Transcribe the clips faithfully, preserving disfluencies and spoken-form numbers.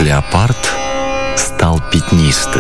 леопард стал пятнистым.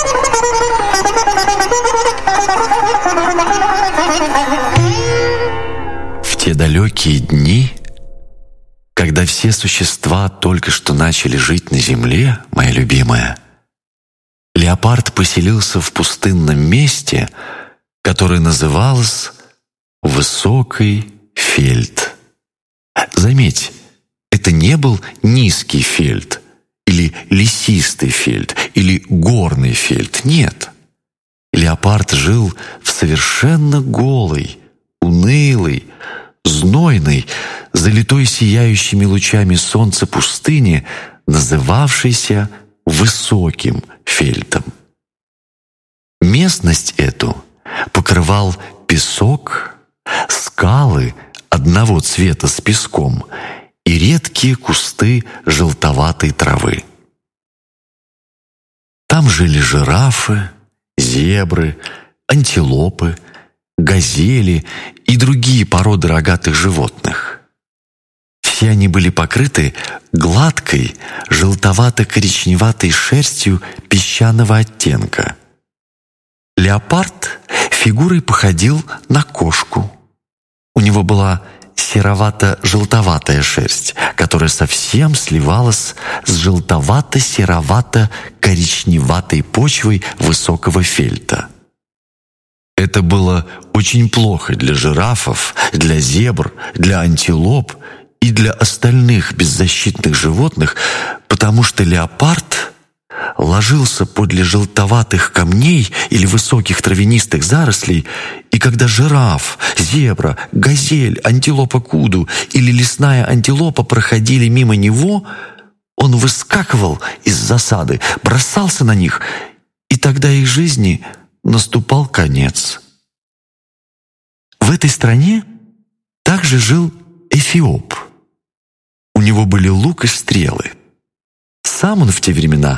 В те далекие дни, когда все существа только что начали жить на земле, моя любимая, леопард поселился в пустынном месте, которое называлось Высокий Фельд. Заметь, это не был низкий фельд, или лесистый фельд, или горный фельд. Нет. Леопард жил в совершенно голой, унылой, знойной, залитой сияющими лучами солнца пустыне, называвшейся Высоким Фельдом. Местность эту покрывал песок, скалы одного цвета с песком и редкие кусты желтоватой травы. Там жили жирафы, зебры, антилопы, газели и другие породы рогатых животных. Все они были покрыты гладкой, желтовато-коричневатой шерстью песчаного оттенка. Леопард фигурой походил на кошку. У него была серовато-желтоватая шерсть, которая совсем сливалась с желтовато-серовато-коричневатой почвой высокого фельда. Это было очень плохо для жирафов, для зебр, для антилоп и для остальных беззащитных животных, потому что леопард ложился подле желтоватых камней или высоких травянистых зарослей, и когда жираф, зебра, газель, антилопа куду или лесная антилопа проходили мимо него, он выскакивал из засады, бросался на них, и тогда их жизни наступал конец. В этой стране также жил Эфиоп. У него были лук и стрелы. Сам он в те времена